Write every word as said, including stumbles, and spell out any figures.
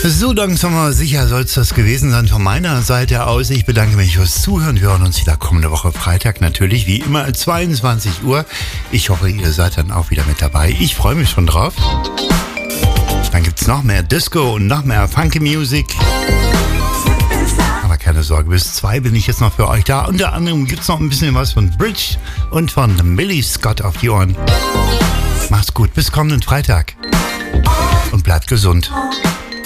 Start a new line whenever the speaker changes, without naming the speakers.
So langsam aber sicher soll es das gewesen sein von meiner Seite aus. Ich bedanke mich fürs Zuhören. Wir hören uns wieder kommende Woche Freitag natürlich wie immer zweiundzwanzig Uhr. Ich hoffe, ihr seid dann auch wieder mit dabei. Ich freue mich schon drauf. Dann gibt es noch mehr Disco und noch mehr Funky Music. Aber keine Sorge, bis zwei bin ich jetzt noch für euch da. Unter anderem gibt es noch ein bisschen was von Bridge und von Millie Scott auf die Ohren. Macht's gut, bis kommenden Freitag. Und bleibt gesund.